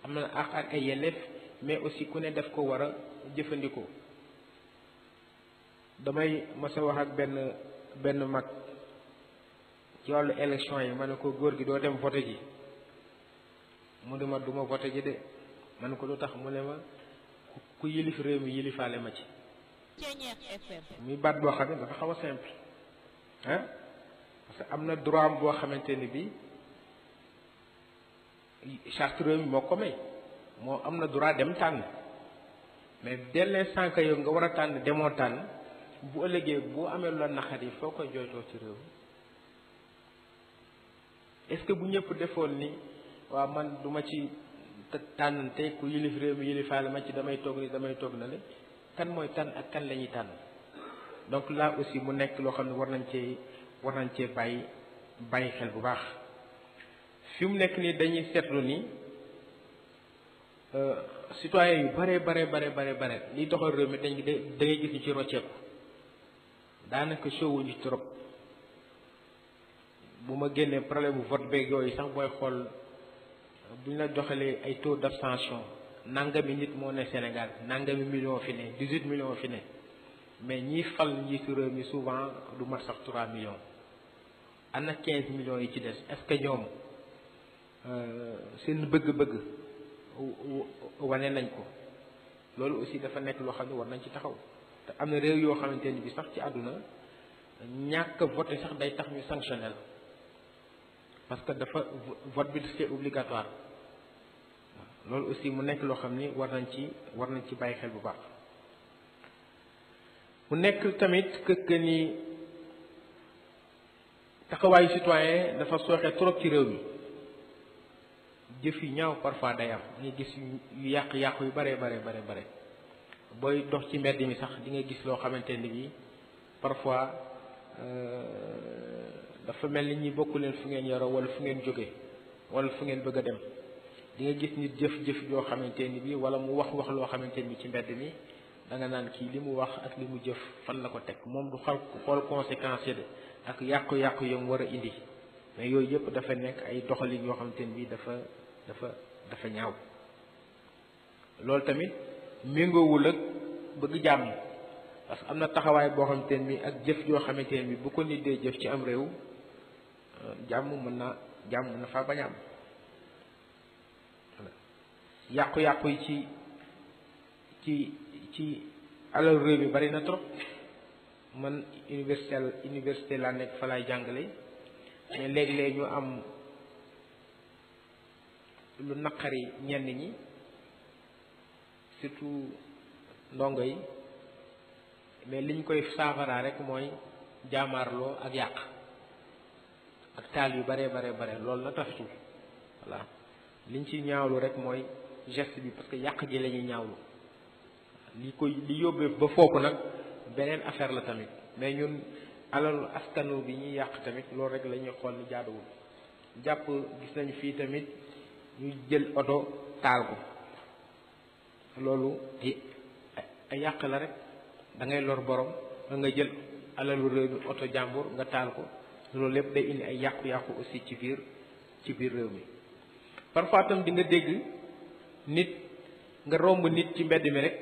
am na àq ak ay yelleef mais aussi ku ne def ko war a jëfandikoo. damay mos a wax ak benn mag ci wàllu élection yi ma ne ko góor gi doo dem voté ji mu ne ma du ma voté ji de ma ne ko lu tax mu ne ma ku yilif réew mi yilifaale ma ci. muy baat boo xam ne dafa xaw a simple ah parce que am na droit am boo xamante ni bi charte réew mi moo ko may moo am na droit dem tànn mais dès l'instant que yow nga war a tànn demoo tànn bu ëllëgee boo amee lu la naqar yi foo koy jooytoo ci réew mi est-ce que bu ñëpp defoon ni waaw man du ma ci tànn te ku yilif réew mi yilifaale ma ci damay toog ni damay toog na le kan mooy tànn ak kan la ñuy tànn. donc là aussi mu nekk loo xam ne war nañ cee bàyyi xel bu baax. fi mu nekk nii dañuy seetlu ni citoyen yu bare liy doxal réew mi da ngay gis ñu ci rocceeku daanaka showuñu trop. bu ma génnee problème bu vote beeg yooyu sax booy xool bu ñu la doxalee ay taux d'abstention nangami nit moo ne Sénégal nangami million fi ne 18 millions fi ne mais ñiy fal njiitu réew mi souvent du mat sax 3 millions. ana 15 millions yi ci des est-ce que ñoom seen bëgg-bëgg wane nañ ko loolu aussi dafa nekk loo xam ne war nañ ci taxaw. te am na réew yoo xamante ni bi sax ci àdduna ñàkk voté sax day tax ñu sanctionnel parce que dafa vote bi c'est obligatoire. loolu aussi mu nekk loo xam ni war nañ ci bàyyi xel bu baax. mu nekk tamit que ni taxawaayu citoyen dafa sooxe trop ci réew mi jëf yu ñaaw parfois day am nga gis yu yàq-yàqu yu bare booy dox ci mbedd mi sax di nga gis loo xamante ni bi parfois dafa mel ni ñi bokku leen fu ngeen yaroo wala fu ngeen jóge wala fu ngeen bëgg a dem. di nga gis nit jëf yoo xamante ni bi wala mu wax loo xamante ni bi ci mbedd mi da nga naan kii li mu wax ak li mu jëf fan la ko teg moom du xool conséquences yi de ak yàqu-yàqu yam war a indi mais yooyu yëpp dafa nekk ay doxalin yoo xamante ni bi dafa ñaaw. loolu tamit méngoowul ak bëgg jàmm parce que am na taxawaay boo xamante ni bi ak jëf yoo xamante ni bi bu ko nit dee jëf ci am réew jàmm mën na faa bañ a am. yàqu-yàqu yi ci alal réew mi bari na trop man université laa nekk fa laay jàngale mais léeg-léeg ñu am lu naqari ñenn ñi surtout ndongo yi mais liñ koy saafaraa rek mooy jaamaarloo ak yàq ak taal yu bare loolu na taxatul voilà liñ ci ñaawlu rek mooy geste bi parce que yàq gi la ñuy ñaawlu li yóbbee ba foofu nag beneen affaire la tamit mais ñun alalu askanu bi ñuy yàq tamit loolu rek la ñuy xool ni jaaduwul. jàpp gis nañu fii tamit ñu jël oto taal ko loolu ay yàq la rek da ngay lor borom da nga jël alalu réew mi oto jàmbur nga taal ko loolu lépp day indi ay yàqu-yàqu aussi ci biir réew mi. parfois tam di nga dégg nit nga romb nit ci mbedd mi rek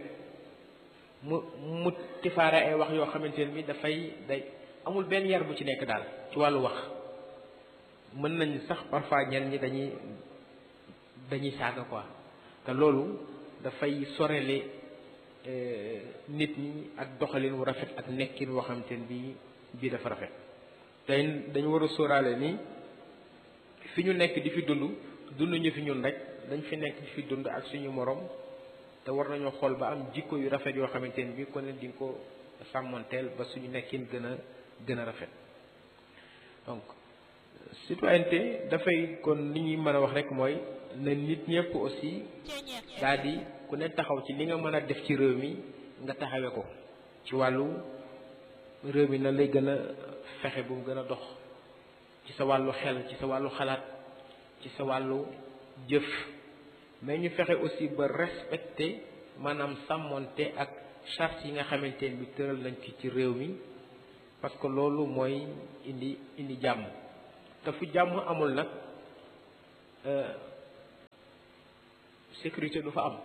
mu tifaare ay wax yoo xamante ne bi day amul benn yar bu ci nekk daal ci wàllu wax. mën nañ sax parfois ñenn ñi dañuy saaga quoi te loolu dafay sorele nit ñi ak doxalin wu rafet ak nekkin woo xamante ne bii dafa rafet. tey dañu war a sóoraale ni fi ñu nekk di fi dund ñu fi ñun rek dañ fi nekk di fi dund ak suñu morom te war nañoo xool ba am jikko yu rafet yoo xamante ne bii kon ne di nga ko sàmmanteel ba suñu nekkin gën a rafet. donc citoyenneté dafay kon li ñuy mën a wax rek mooy na nit ñëpp aussi daal di ku ne taxaw ci li nga mën a def ci réew mi nga taxawee ko ci wàllu réew mi na lay gën a fexe bu mu gën a dox ci sa wàllu xel ci sa wàllu xalaat ci sa wàllu jëf mais ñu fexe aussi ba respecter maanaam sàmmonte ak charte yi nga xamante ne bi tëral nañ ci réew mi parce que loolu mooy indi jàmm. te fu jàmm amul nag sécurité du fa am.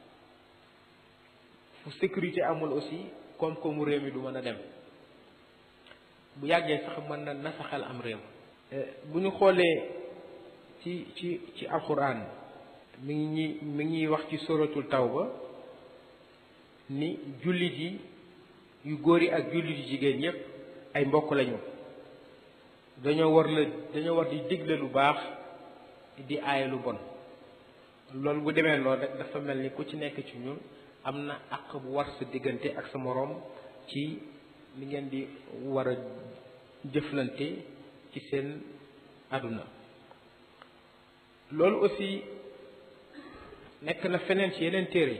fu sécurité amul aussi koom-koomu réew mi du mën a dem. bu yàggee sax mën na nasaxal am réew. bu ñu xoolee ci alxuraan mi ngi wax ci suratul tawba ni jullit yi yu góor yi ak jullit yu jigéen yépp ay mbokk lañu. dañoo war di digle lu baax di aaye lu bon. loolu bu demee loolu rek dafa mel ni ku ci nekk ci ñun am na àq bu war sa diggante ak sa moroom ci li ngeen di war a jëflante ci seen àdduna. loolu aussi nekk na feneen ci yeneen téere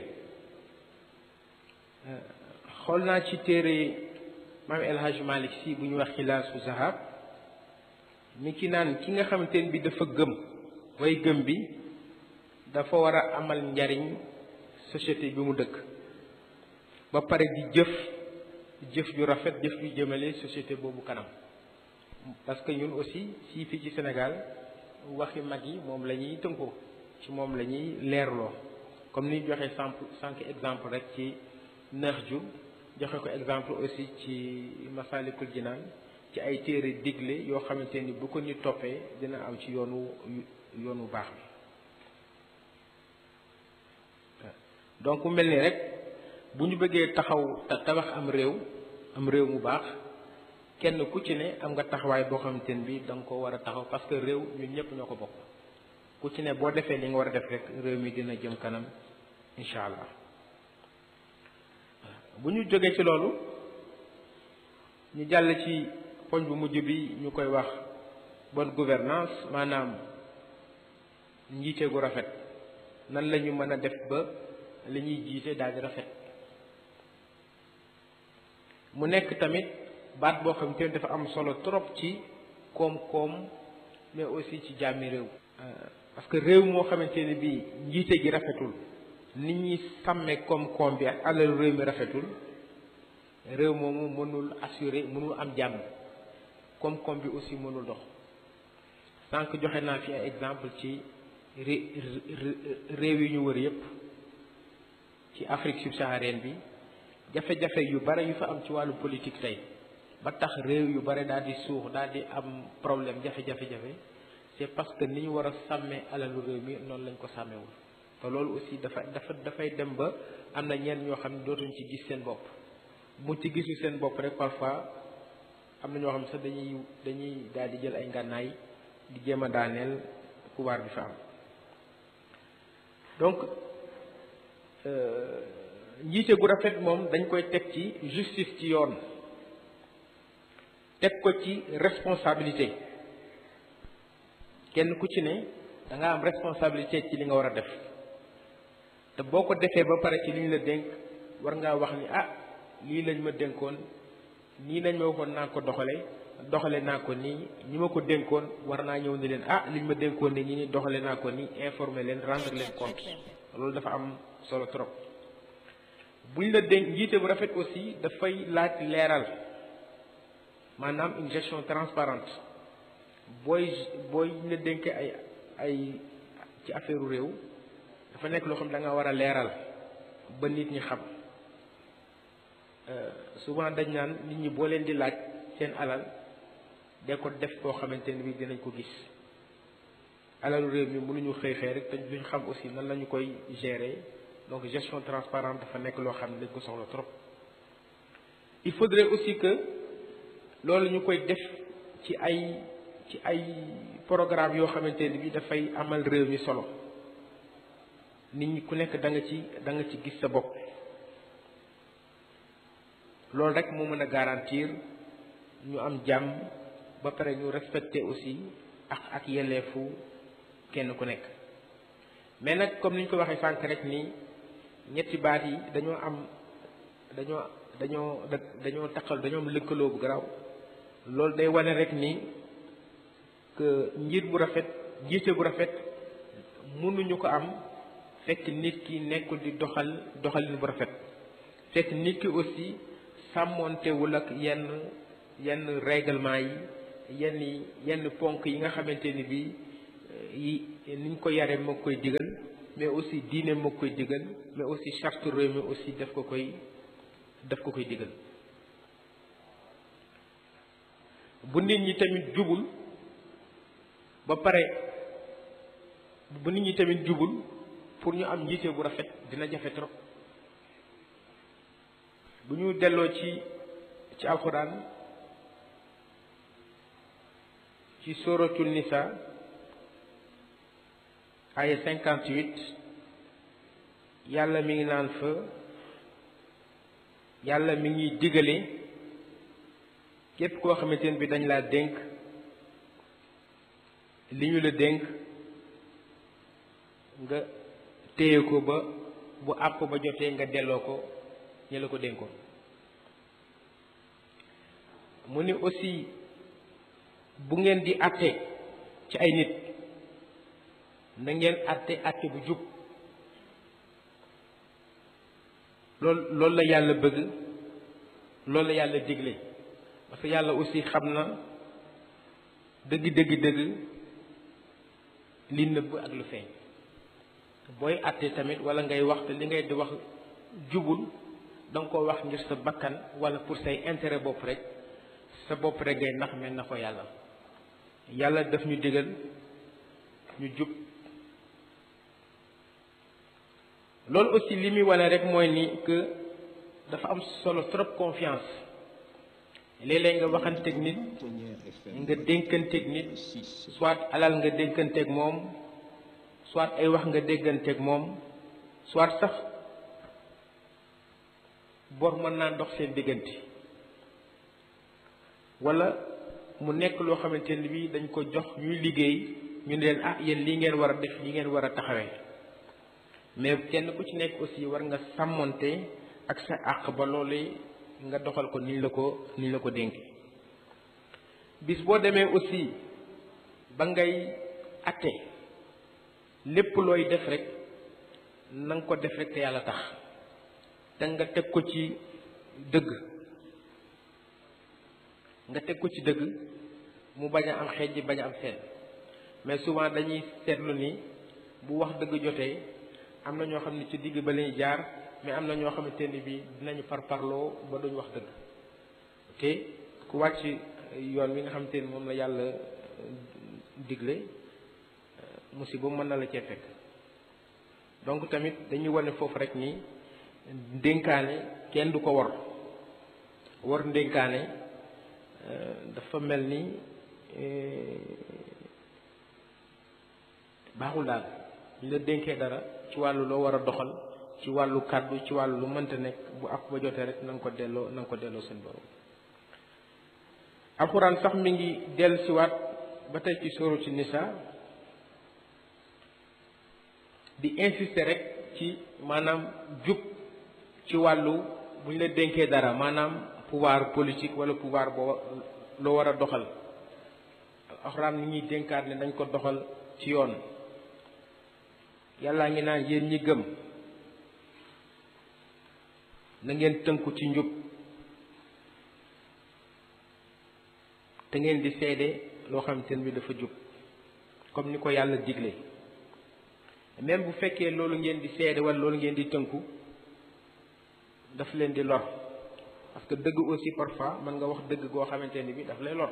xool naa ci téere maam El Hadj Malick Sy bu ñu wax Xilaasu Zahab mi ki naan ki nga xamante ne bi dafa gëm way gëm bi dafa war a amal njariñ société bi mu dëkk ba pare di jëf ju rafet jëf ju jëmale société boobu kanam. parce que ñun aussi fii ci Sénégal waxi mag yi moom la ñuy tënkoo ci moom la ñuy leerloo comme ni joxe sànq exemple rek ci Nahju joxe ko exemple aussi ci Masalikul Jinaan ci ay téere digle yoo xamante ni bu ko ñu toppee dina am ci yoonu baax bi. donc mel ni rek bu ñu bëggee tabax am réew mu baax kenn ku ci ne am nga taxawaay boo xamante ne bi da nga ko war a taxaw parce que réew ñun ñëpp ñoo ko bokk. ku ci ne boo defee li nga war a def rek réew mi dina jëm kanam incha allah. bu ñu jógee ci loolu ñu jàll ci poñ bu mujj bi ñu koy wax bonne gouvernance maanaam njiite gu rafet nan la ñu mën a def ba li ñuy jiite daal di rafet. mu nekk tamit baat boo xam te dafa am solo trop ci koom-koom mais aussi ci jàmmi réew. parce que réew moo xamante ne bii njiite gi rafetul nit ñi sàmmee koom-koom bi ak alal réew mi rafetul réew moomu mënul am jàmm koom-koom bi aussi mënul dox. sànq joxe naa fi ay exemple ci réew yi ñu wër yépp ci Afrique subsaharienne bi jafe-jafe yu bare yu fa am ci wàllu politique tey ba tax réew yu bare daal di suux daal di am problème jafe-jafe c'est parce que ni ñu war a sàmmee alalu réew mi noonu lañ ko sàmmewul. te loolu aussi dafay dem ba am na ñenn ñoo xam ne dootuñ ci gis seen bopp bu ci gisul seen bopp rek parfois am na ñoo xam ne sax dañuy daal di jël ay ngànnaay di jéem a daaneel pouvoir bi fa am. donc njiite gu rafet moom dañ koy teg ci justice ci yoon teg ko ci responsabilité kenn ku ci ne da nga am responsabilité ci li nga war a def te boo ko defee ba pare ci li ñu la dénk war ngaa wax ni lii lañ ma dénkoon nii lañ ma waxoon naa ko doxale naa ko nii ñi ma ko dénkoon war naa ñëw ni leen liñ ma dénkoon ni ñi doxale naa ko nii informer leen rendre leen compte. loolu dafa am solo trop. buñ la dénk njiite bu rafet aussi dafay laaj leeral maanaam une gestion transparente booy la dénkee ay ci affaire réew dafa nekk loo xam da nga war a leeral ba nit ñi xam. souvent dañ naan nit ñi boo leen di laaj seen alal de ko def koo xamante ni bi dinañ ko gis. alalu réew mi mënuñu xëy rek te duñ xam aussi nan la ñu koy gérer. donc gestion transparente dafa nekk loo xam ne dañ ko soxla trop. il faudrait aussi que loolu ñu koy def ci ay programme yoo xamante ne bi dafay amal réew mi solo nit ñi ku nekk da nga ci gis sa bopp. loolu rek moo mën a garantir ñu am jàmm ba pare ñu respecter aussi ak yelleefu kenn ku nekk. mais nag comme ni ñu ko waxee sànq rek nii ñetti baat yi dañoo am lëkkaloo bu garaaw. loolu day wane rek ni que jiite bu rafet mënuñu ko am fekk nit ki nekkul di doxalin bu rafet fekk nit ki aussi sàmmoontewul ak yenn règlement yi yenn ponk yi nga xamante ni bii niñ ko yare moo koy digal mais aussi diine moo koy digal, mais aussi charte réew mi aussi daf ko koy digal. bu nit ñi tamit jubul ba pare bu nit ñi tamit jubul pour ñu am njiite bu rafet dina jafe trop. bu ñu delloo ci alxuraan ci suratul nisa aya 58 yàlla mi ngi naan fa yàlla mi ngi digale képp koo xamante ne bi dañ laa dénk li ñu la dénk nga téye ko ba bu àpp ba jotee nga delloo ko ñi la ko dénkoon. mu ni aussi bu ngeen di àtte ci ay nit na ngeen àtte bu jub. loolu la yàlla bëgg, loolu la yàlla digle, parce que yàlla aussi xam na dëgg li nëbb ak lu feeñ. booy àtte tamit wala ngay wax te li ngay di wax jubul danga ko wax ngir sa bakkan wala pour say intérêt bopp rek, sa bopp rek ngay nax mel na ko yàlla. yàlla daf ñu digal ñu jub. loolu aussi li muy wane rek mooy ni que dafa am solo trop confiance. léeg-léeg nga waxanteeg nit, nga dénkanteeg nit, soit alal nga dénkanteeg moom, soit ay wax nga dégganteeg moom, soit sax bor mën naa dox seen diggante, wala mu nekk loo xamante ne bii dañ ko jox ñuy liggéey ñu ne leen yéen lii ngeen war a def, lii ngeen war a taxawee. mais kenn ku ci nekk aussi war nga sàmmonte ak sa àq ba loolu nga doxal ko niñ la ko dénk. bis boo demee aussi ba ngay atte lépp looy def rek na nga ko def rek te yàlla tax, te nga teg ko ci dëgg, mu bañ a am xeej bañ a am seen. mais souvent dañuy seetlu ni bu wax dëgg jotee am na ñoo xam ne ci digg ba lañuy jaar, mais am na ñoo xamante ni bii dinañu parparloo ba duñ wax dëgg. te ku wàcc yoon wi nga xamante ni moom la yàlla digle, musiba mën na la cee fekk. donc tamit dañuy wane foofu rek ni ndénkaane kenn du ko war ndénkaane dafa mel ni baaxul daal. ñu la dénkee dara ci wàllu loo war a doxal, ci wàllu kàddu, ci wàllu lu mënta nekk, bu ak ba jotee rek na nga ko delloo seen borom. alxuraan sax mi ngi dellu siwaat ba tey ci suuratu Nisaa di insister rek ci maanaam jub ci wàllu bu ñu la dénkee dara, maanaam pouvoir politique wala pouvoir boo loo war a doxal. alxuraan mi ngi dénkaat ne nañ ko doxal ci yoon. yàllaa ngi naan yéen ñi gëm na ngeen tënku ci njub te ngeen di seede loo xamante ne bi dafa jub comme ni ko yàlla digle. même bu fekkee loolu ngeen di seede wala loolu ngeen di tënku daf leen di lor, parce que dëgg aussi parfois mën nga wax dëgg goo xamante ne bi daf lay lor.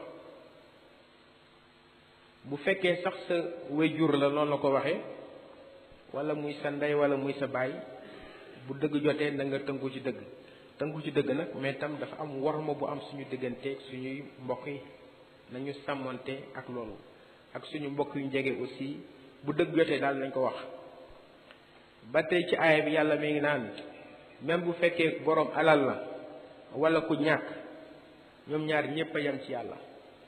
bu fekkee sax sa waajur la noonu la ko waxee, wala muy sa ndey wala muy sa baay, bu dëgg jotee na nga tënku ci dëgg nag. mais tam dafa am worma bu am suñu digganteeg suñuy mbokk yi, nañu sàmmante ak loolu. ak suñu mbokk yu jege aussi bu dëgg jotee daal nañ ko wax. ba tey ci aaya bi yàlla mi ngi naan même bu fekkee boroom alal la wala ku ñàkk, ñoom ñaar ñépp a yem ci yàlla.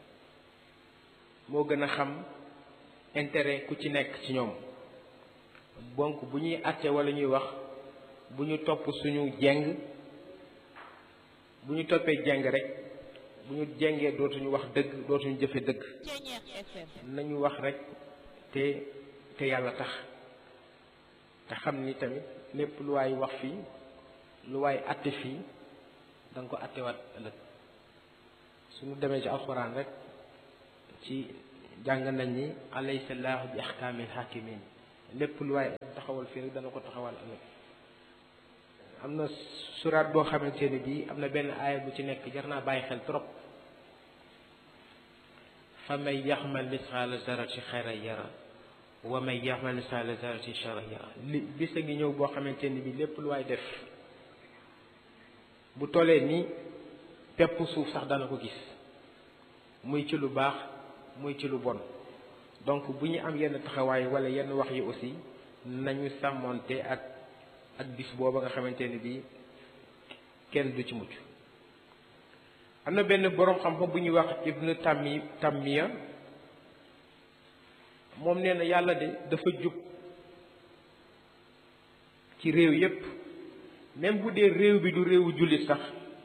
moo gën a xam intérêt ku ci nekk ci ñoom. donc bu ñuy àtte wala ñuy wax, bu ñu topp suñu jeng, bu ñu toppee jeng rek, bu ñu jengee dootuñu wax dëgg, dootuñu jëfe dëgg. nañu wax rek te yàlla tax, te xam ni tamit lépp lu waay wax fii, lu waay àtte fii, da nga ko àttewaat ëllëg. suñu demee ci alxuraan rek ci jàng nañ ni alaysa llaahu bi ahkaamil haakimiin, lépp lu waay taxawal fii rek dana ko taxawal ëllëg. am na suraat boo xamante ne bii am na benn aaya bu ci nekk jar naa bàyyi xel trop. fa man yaxmal misqaala zarati xayran yara wa man yaxmal misqaala zarati charran yara li bis a ngi ñëw boo xamante ni bii lépp lu waay def bu tollee ni pepp suuf sax dana ko gis, muy ci lu baax muy ci lu bon. donc bu ñu am yenn taxawaay wala yenn wax yi aussi nañu sàmmonte ak bis booba nga xamante ni bii kenn du ci mucc. am na benn boroom xam-xam bu ñuy wax Ibn Taymiya moom nee na yàlla de dafa jub ci réew yépp, même bu dee réew bi du réewu jullit sax,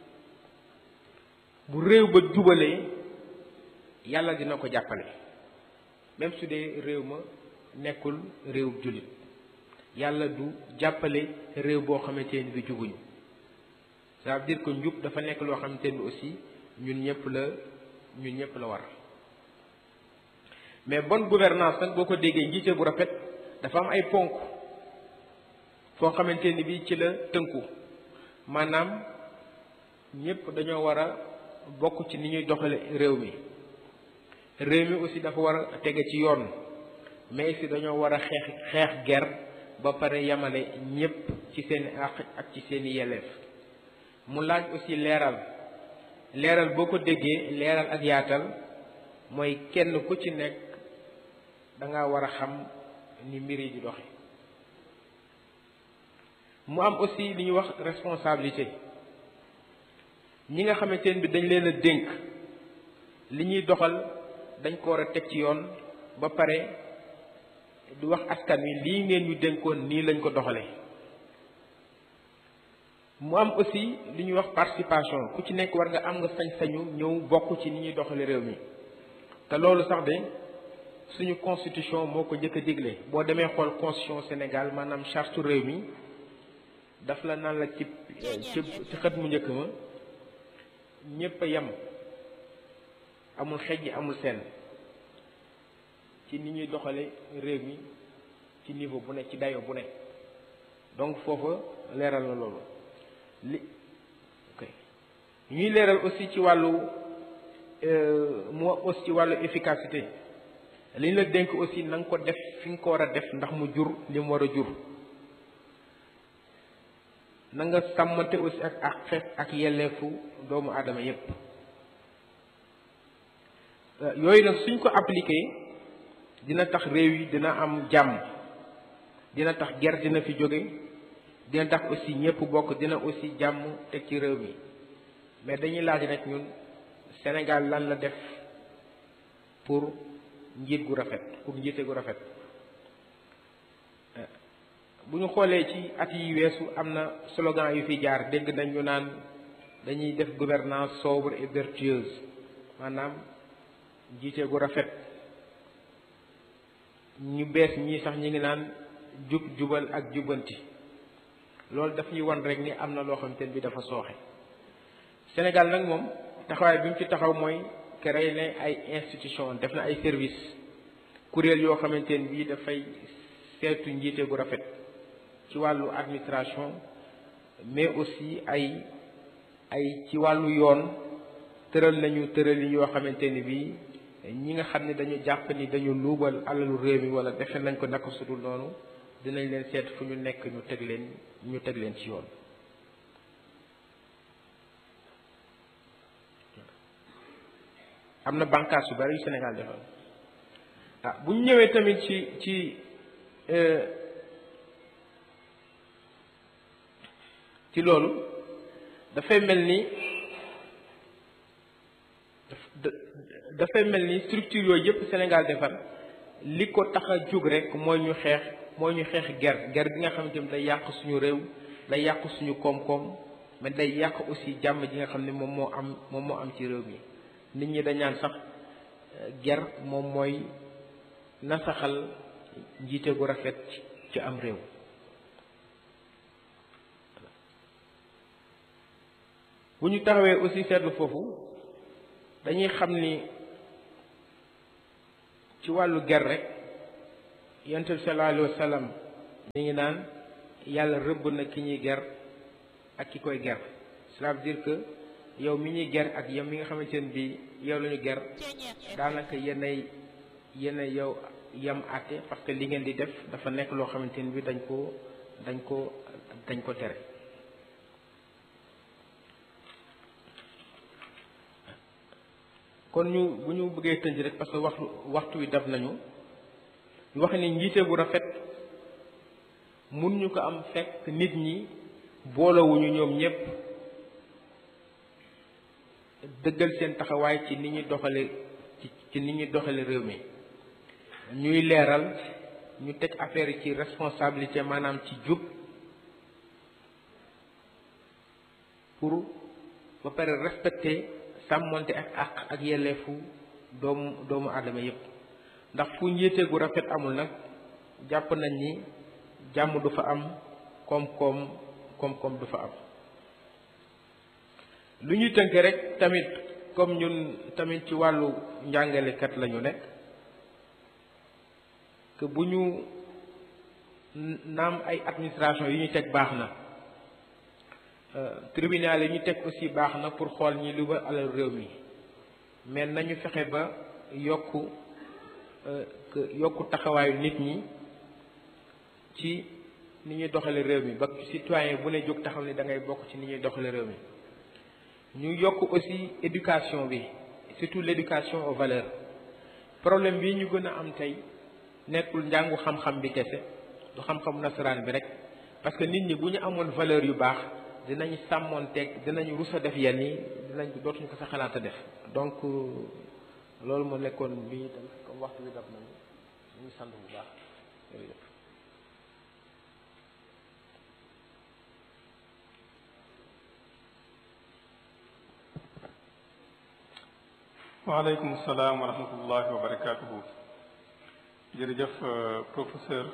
bu réew ba jubalee yàlla dina ko jàppale. même su dee réew ma nekkul réewu jullit, yàlla du jàppale réew boo xamante ni bi jubuñu. ça veut dire que njub dafa nekk loo xamante ni aussi ñun ñëpp la war. mais bonne gouvernance nag boo ko déggee njiite bu rafet dafa am ay ponk foo xamante ni bi ci la tënku. maanaam ñëpp dañoo war a bokk ci ni ñuy doxale réew mi. réew mi aussi dafa war a tege ci yoon, mais aussi dañoo war a xeex guerre ba pare yamale ñëpp ci seen àq ak ci seeni yelleef. mu laaj aussi leeral boo ko déggee leeral ak yaatal mooy kenn ku ci nekk danga war a xam ni mbir yi di doxe. mu am aussi li ñuy wax responsabilité. ñi nga xamante ne bi dañ leen a dénk li ñuy doxal dañ ko war a teg ci yoon ba pare di wax askan wi lii ngeen ñu dénkoon nii lañ ko doxalee. mu am aussi li ñuy wax participation. ku ci nekk war nga am nga sañ-sañu ñëw bokk ci ni ñuy doxale réew mi. te loolu sax de suñu constitution moo ko njëkk a digle. boo demee xool constitution Sénégal maanaam charte réew mi daf la naan la ci xët mu njëkk ma ñépp a yem, amul xejj amul seen ci ni ñuy doxale réew mi ci niveau bu ne ci dayo bu ne. donc foofa leeral na loolu. ñuy leeral aussi ci wàllu moo aussi ci wàllu efficacité. li ñu la dénk aussi na nga ko def fi nga ko war a def ndax mu jur li mu war a jur. na nga sàmmante aussi ak yelleefu doomu aadama yépp. yooyu nag suñ ko appliqué dina tax réew yi dina am jàmm, dina tax guerre dina fi jóge, dina tax aussi ñëpp bokk, dina aussi jàmm teg ci réew mi. mais dañuy laaj rek ñun Sénégal lan la def pour njiit gu rafet, pour njiite gu rafet. bu ñu xoolee ci at yi weesu am na slogan yu fi jaar. dégg nañ ñu naan dañuy def gouvernance sobre et vertueuse, maanaam njiite gu rafet. ñu bees ñii sax ñi ngi naan jubal ak jubbanti. loolu daf ñuy wan rek ni am na loo xamante ne bi dafa sooxe. Sénégal nag moom taxawaay bi mu ci taxaw mooy créer na ay institution, def na ay service, kuréel yoo xamante ne bii dafay seetu njiite gu rafet ci wàllu administration, mais aussi ay ci wàllu yoon. tëral nañu tëralin yoo xamante ni bii ñi nga xam ne dañu jàpp ni dañu luubal alalu réew mi wala defe nañ ko naka sudul noonu dinañ leen seet fu ñu nekk ñu teg leen ci yoon. am na bànqaas yu bari yu Sénégal defal. bu ñu ñëwee tamit ci loolu dafay mel ni structure yooyu yëpp Sénégal defar li ko tax a jóg rek mooy ñu xeex guerre bi nga xamante ni day yàq suñu réew, day yàq suñu koom-koom, mais day yàq aussi jàmm ji nga xam ne moom moo am ci réew mi. nit ñi dañ naan sax guerre moom mooy nasaxal njiite gu rafet ci am réew. bu ñu taxawee aussi seetlu foofu dañuy xam ni ci wàllu guerre rek Yonent bi sallallahu alayhi wa sallam mi ngi naan yàlla rëbb na ki ñuy ger ak ki koy ger. cela veut dire que yow mi ñuy ger ak yow mi nga xamante ne bii yow la ñu ger daanaka yéenay yow yam àtte parce que li ngeen di def dafa nekk loo xamante ne bii dañ ko tere. kon bu ñu bëggee tënj rek parce que waxtu wi dab nañu ñu wax ni njiite bu rafet mun ñu ko am fekk nit ñi boolewuñu ñoom ñépp dëggal seen taxawaay ci ni ñuy doxale réew mi ñuy leeral ñu teg affaire yi ci responsabilité maanaam ci jub pour ba pare respecter sàmmonte ak àq ak yelleefu doomu aadama yépp ndax fu njiite gu rafet amul nag jàpp nañ ni jàmm du fa am koom-koom du fa am. lu ñuy tënk rek tamit comme ñun tamit ci wàllu njàngalekat lañu nekk que bu ñu naam ay administration yu ñu teg baax na tribunal yi ñu teg aussi baax na pour xool ñi lu ba alal réew mi mais nañu fexe ba yokku taxawaayu nit ñi ci ni ñuy doxale réew mi ba citoyen bu ne jóg taxaw ni da ngay bokk ci ni ñuy doxale réew mi. ñu yokk aussi éducation bi surtout l'éducation aux valeurs problème bi ñu gën a am tey nekkul njàngu xam-xam bi kese du xam-xam nasaraan bi rek parce que nit ñi bu ñu amoon valeur yu baax dinañ sàmmoonteeg dinañ rus a def yenn yi dootuñu ko sa xalaat a def donc loolu moo nekkoon bi tam comme waxtu bi dab nañu ñu sant bu baax jërëjëf. waaleykum salaam wa rahmatullahi wa barakaatuhu. jërëjëf professeur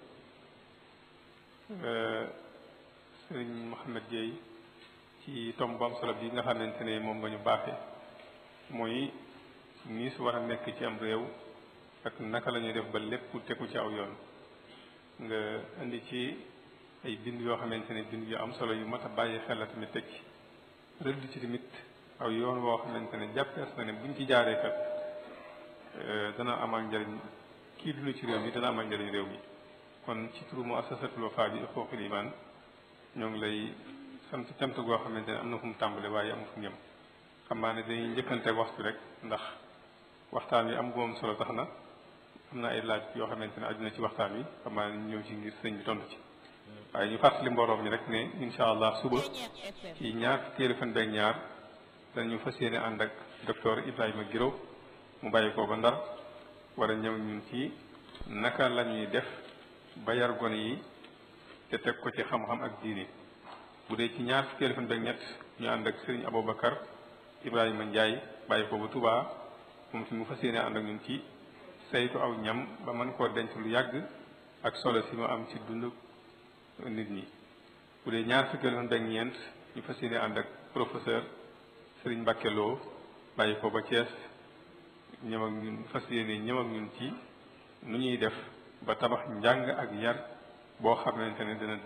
Serigne Mouhamed Gueye ci tomb bu am solo bi nga xamante ne moom nga ñu baaxee mooy nii su war a nekk ci am réew ak naka la ñuy def ba lépp tegu ci aw yoon nga indi ci ay bind yoo xamante ne bind yu am solo yu mat a bàyyi xel la tamit teg ci rëdd ci tamit aw yoon woo xamante ne jàppees na ne buñ ci jaaree kat dana amal njëriñ kii dund ci réew mi dana amal njëriñ réew mi. kon ci turu muassasatul Wafa bi huququl iman ñoo ngi lay sant cant goo xamante ne am na fu mu tàmbale waaye amul fu mu yem. xam naa ne dañuy njëkkante waxtu rek ndax waxtaan wi am goom solo tax na am na ay laaj yoo xamante ne aju na ci waxtaan wi xam naa ne ñu ñëw ci ngir sëñ bi tontu ci. waaye ñu fàttali mbooloo mi rek ne incha allah suba ci ñaar fukkeelu fan beeg ñaar dañu fas yéene ànd ak docteur Ibrahima Guiro mu bàyyi ko ba Ndar war a ñëw ñun ci naka la ñuy def ba yar gone yi te teg ko ci xam-xam ak diini. bu dee ci ñaar fukkeelu fan beeg ñett ñu ànd ak Serigne Aboubacar Ibrahima Ndiaye bàyyi ko ba Touba moom fi mu fas yéene ànd ak ñun ci saytu aw ñam ba mën koo denc lu yàgg ak solo si mu am ci dund nit ñi. bu dee ñaar fukkeelu fan beeg ñeent ñu fas yéene ànd ak professeur Serigne Mbacke Lo bàyyi ko ba Thiès ñëw ak ñun fas yéene ñëw ak ñun ci nu ñuy def ba tabax njàng ak yar boo xamante ne dana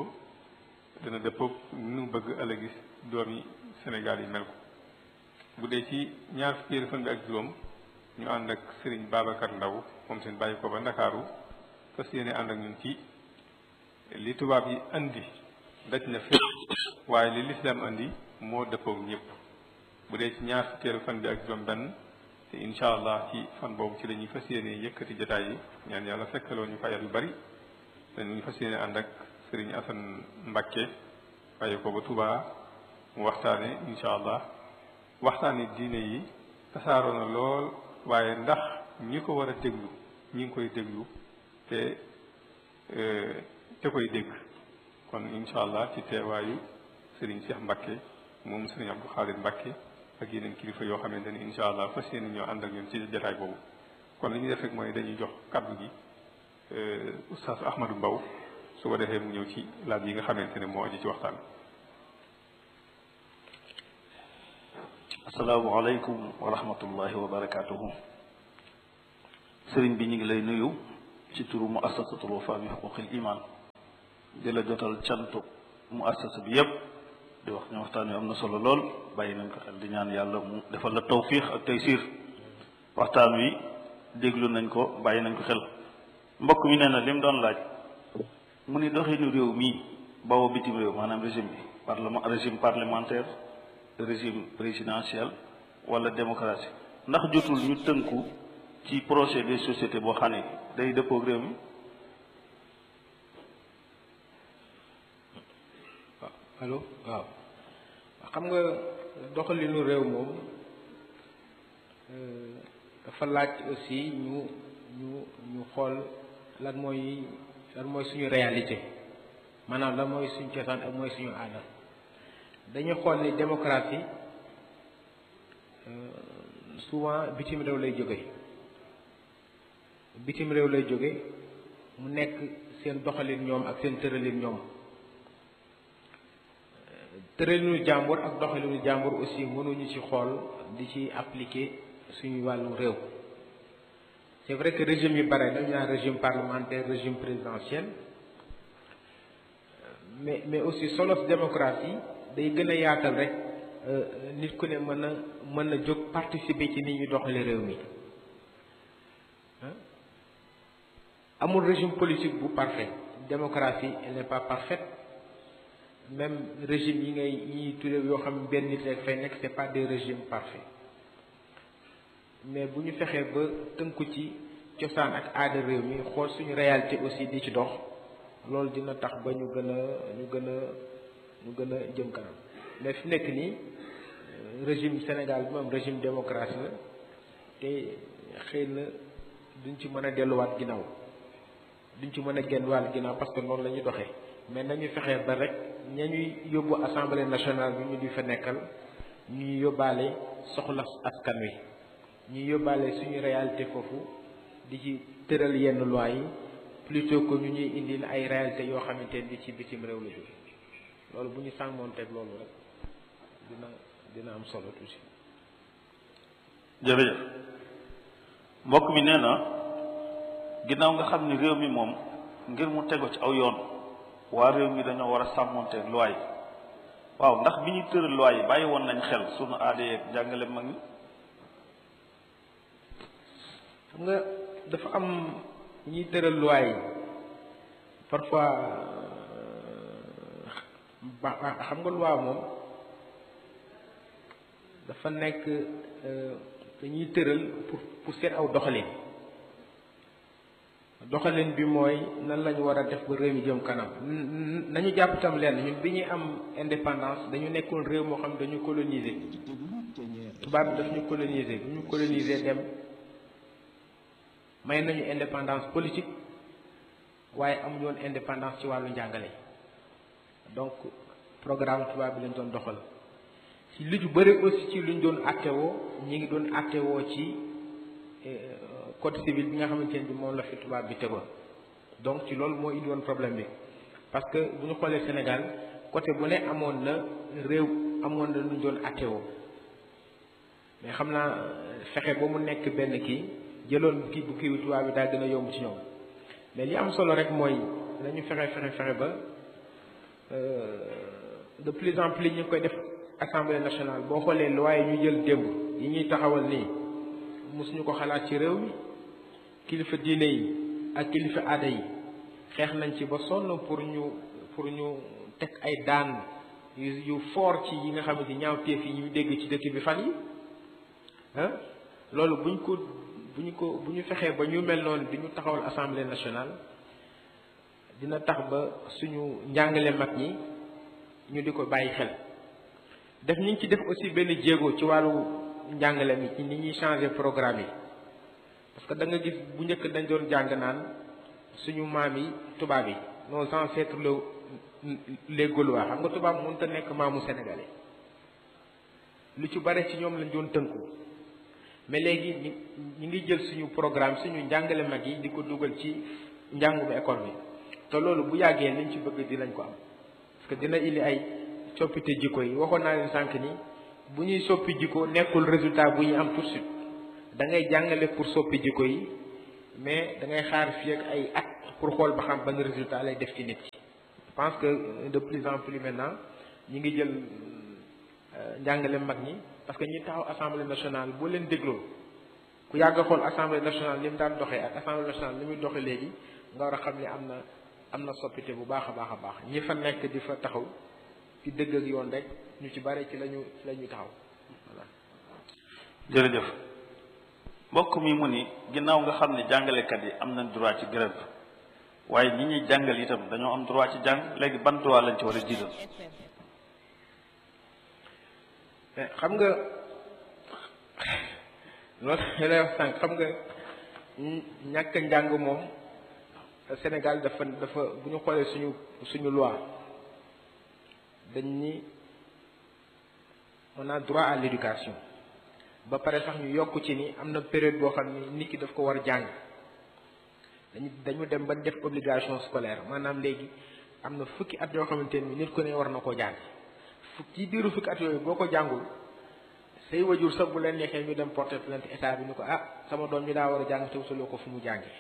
dëppoo nu bëgg ëllëgi doomi Sénégal yi mel ko. bu dee ci ñaar fukkeelu fan bi ak juróom ñu ànd ak Serigne Babacar Ndaw moom seen bàyyi ko ba Ndakaaru fas yéene ànd ak ñun ci li tubaab yi andi daj na fépp waaye li lislaam andi moo dëppook ñëpp. bu dee ci ñaar fukkeelu fan bi ak juróom benn te incha allah ci fan boobu ci la ñuy fas yéene yëkkati jotaay yi ñaan yàlla fekkaloo ñu fayal yu bari dañuy fas yéene ànd ak Serigne Assane Mbacke bàyyi ko ba Touba mu waxtaane incha allah waxtaane diine yi tasaaroo na lool waaye ndax ñi ko war a déglu ñi ngi koy déglu te koy dégg kon incha allah ci teewaayu Serigne Cheikh Mbacke moom Serigne Abdou Khadir Mbacke ak yeneen kilifa yoo xamante ni incha allah fas yéene ñoo ànd ak ñun ci jotaay boobu. kon li ñuy def rek mooy dañuy jox kaddu gi oustaz Ahmadou Mbow su ko defee mu ñëw ci laaj yi nga xamante ne moo aju ci waxtaan. asalaamaaleykum wa rahmatullahi wa barakaatuhu. sëriñ bi ñu ngi lay nuyu ci turu muassasatul Wafa bi huquqil iman di la jotal cantu mu assasa bi yépp di wax ne waxtaan wi am na solo lool bàyyi nañ ko xel di ñaan yàlla mu defal la tawfiix ak taysiir waxtaan wi déglu nañ ko bàyyi nañ ko xel. mbokk mi nee na li mu doon laaj mu ni doxinu réew mii bawoo bitim réew maanaam régime bi régime parlementaire régime présidentiel wala démocratie ndax jotul ñu tënku ci projet de société boo xam ne day dëppoog réew mi. allo waaw xam nga doxalinu réew moom dafa laaj aussi ñu xool lan mooy suñu réalité maanaam lan mooy suñu cosaan ak mooy suñu aada dañuy xool ni démocratie souvent bitim réew lay jóge mu nekk seen doxalin ñoom ak seen tëralin ñoom tëralinu jàmbur ak doxalinu jàmbur aussi mënuñu ci xool di ci appliquer suñu wàllu réew. C'est vrai que régime yi bare dañu naan régime parlementaire régime présidentiel mais aussi solos démocratie day gën a yaatal rek nit ku ne mën na jóg participer ci ni ñu doxale réew mi amul régime politique bu parfait démocratie elle n'est pas parfaite même régime yi tuddee yoo xam benn nit rek fay nekk c'est pas des régimes parfaits mais bu ñu fexee ba tënku ci cosaan ak aada réew mi xool suñu réalité aussi di ci dox loolu dina tax ba ñu gën a jëm kanam mais fi nekk nii régime Sénégal bi moom régime démocratie la te xëy na duñ ci mën a delluwaat ginnaaw parce que noonu la ñuy doxee mais nañu fexee ba rek ña ñuy yóbbu assemblée nationale bi ñu di fa nekkal ñuy yóbbaale soxla askan wi ñuy yóbbaale suñu réalité foofu di ci tëral yenn loi yi plutôt que ñu ñuy indil ay réalité yoo xamante ni ci bitim réew la jóge loolu bu ñu sàmmoonteeg loolu rek dina am solo tuuti. jërëjëf mbokk mi nee na ginnaaw nga xam ni réew mi moom ngir mu tego ci aw yoon waa réew mi dañoo war a sàmmoonteeg loi yi waaw ndax bi ñuy tëral loi yi bàyyi woon nañ xel sunu aada yeeg jàngale mag ñi. xam nga dafa am ñuy tëral loi yi parfois xam nga loi moom dafa nekk dañuy tëral pour seen aw doxalin bi mooy nan lañu war a def ba réew mi jëm kanam nañu jàpp itam lenn ñun bi ñuy am indépendance dañu nekkoon réew moo xam dañu coloniser tubaab bi daf ñu coloniser bu ñu coloniser dem may nañu indépendance politique waaye amuñu woon indépendance ci wàllu njàngale donc programme tubaab bi lañ doon doxal ci lu ju bëri aussi ci luñ doon attewoo ñi ngi doon attewoo ci code civil bi nga xamante ne bi moom la fi tubaab bi tegoon donc ci loolu moo indi woon problème bi parce que bu ñu xoolee Sénégal côté bu ne amoon na luñ doon attewoo mais xam naa fexe ba mu nekk benn kii jëloon kii bu kii tubaab bi daa gën a yomb ci ñoom mais li am solo rek mooy nañu fexe ba de plus en plus ñu koy def assemblée nationale boo xoolee loi yi ñu jël démb yi ñuy taxawal nii mosuñu ko xalaat ci réew mi kilifa diine yi ak kilifa aada yi xeex nañ ci ba sonn pour ñu teg ay daan yu fort ci yi nga xamante ñaawteef yi ñu dégg ci dëkk bi fan yi loolu bu ñu fexee ba ñu mel noonu di ñu taxawal assemblée nationale dina tax ba suñu njàngale mag ñi ñu di ko bàyyi xel def ñu ngi ci def aussi benn jéego ci wàllu njàngale mi ci ni ñuy changer programme yi parce que da nga gis bu njëkk dañ doon jàng naan suñu maam yi tubaab yi nos ancêtres les Gaulois xam nga tubaab mënut a nekk maamu sénégalais lu ci bare ci ñoom lañ doon tënku mais léegi ñi ngi jël suñu programme suñu njàngale mag yi di ko dugal ci njàngu bi école bi te loolu bu yàggee liñ ci bëgg dinañ ko am parce que dina indi ay soppite jikko yi waxoon naa leen sànq ni bu ñuy soppi jikko nekkul résultat bu ñuy am tout de suite da ngay jàngale pour soppi jikko yi mais da ngay xaar fii ak ay at pour xool ba xam ban résultat lay def ci nit ki je pense que de plus en plus maintenant ñi ngi jël njàngale mag ñi parce que ñi taxaw assemblée nationale boo leen dégloo ku yàgg a xool assemblée nationale ni mu daan doxee ak assemblée nationale ni muy doxee léegi nga war a xam ne am na soppite bu baax a baax ñi fa nekk di fa taxaw ci dëgg ak yoon rek ñu ci bare ci lañu taxaw voilà. jërëjëf mbokk mi mu ni ginnaaw nga xam ne jàngalekat yi am nañ droit ci grève waaye ñi ñuy jàngal itam dañoo am droit ci jàng léegi ban droit lañ ci war a jiital. xam nga loolu lay wax sànq xam nga ñàkk njàng moom Sénégal dafa bu ñu xoolee suñu loi dañ ni on a droit à l'éducation ba pare sax ñu yokk ci ni am na période boo xam ni nit ki daf ko war a jàng dañu dem ba def obligation scolaire maanaam léegi am na fukki at yoo xamante ni nit ku ne war na koo jàng ci biiru fukki at yooyu boo ko jàngul say wajur sax bu leen neexee ñu dem porter plainte état bi ni ko sama doom ñu daa war a jàng te wutaloo ko fu mu jàngee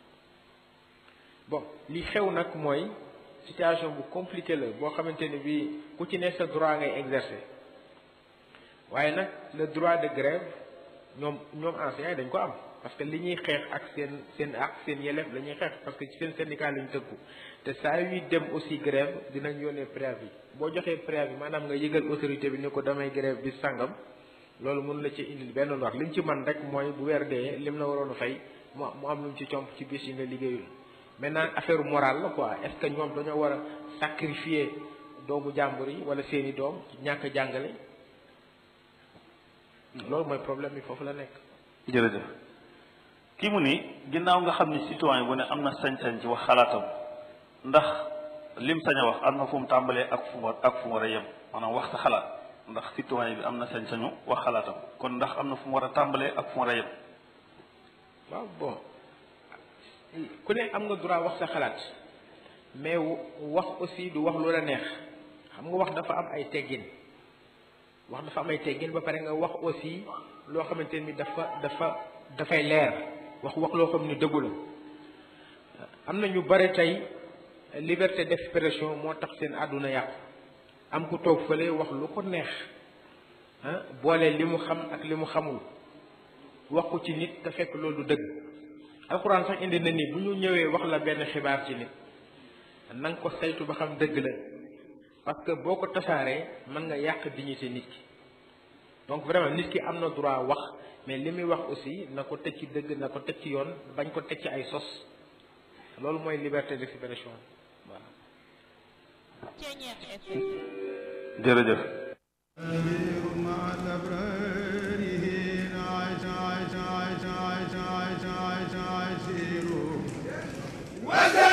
bon li xew nag mooy situation bu compliquée la boo xamante ni bii ku ci ne sa droit ngay exercer waaye nag le droit de grève ñoom enseignants yi dañ ko am parce que li ñuy xeex ak seen yelleef la ñuy xeex parce que ci seen syndicat la ñu tëggu te saa yuy dem aussi grève dinañ yónnee préavis boo joxee préavis maanaam nga yëgal autorité bi ni ko damay grève bi sàngam loolu mën la ci indil benn lor li ñu ci man rek mooy bu weer dee lim la waroon a fay mu am lu mu ci comp ci bis yi nga liggéeyul maintenant affaire morale la quoi est-ce que ñoom dañoo war a sacrifier doomu jàmbur yi wala seeni doom ñàkk a jàngale loolu mooy problème bi foofu la nekk. jërëjëf kii mu ni ginnaaw nga xam ni citoyen bu ne am na sañ-sañ ci wax xalaatam ndax lim sañ a wax am na fu mu tàmbalee ak fu mu war a yem maanaam wax sa xalaat ndax citoyen bi am na sañ-sañu wax xalaatam kon ndax am na fu mu war a tàmbalee ak fu mu war a yem. waaw bon ku ne am nga droit wax sa xalaat mais wax aussi du wax lu la neex xam nga wax dafa am ay teggin ba pare nga wax aussi loo xamante ni dafay leer wax loo xam ni dëggu la am na ñu bare tey liberté d'expression moo tax seen àdduna yàqu am ku toog fële wax lu ko neex boole li mu xam ak li mu xamul wax ko ci nit te fekk loolu dëgg alxuraan sax indi na ni bu ñu ñëwee wax la benn xibaar ci nit na nga ko saytu ba xam dëgg la parce que boo ko tasaaree mën nga yàq dignité nit ki donc vraiment nit ki am na droit wax mais li muy wax aussi na ko teg ci dëgg na ko teg ci yoon bañ ko teg ci ay sos loolu mooy liberté d'expression voilà. jërëjëf.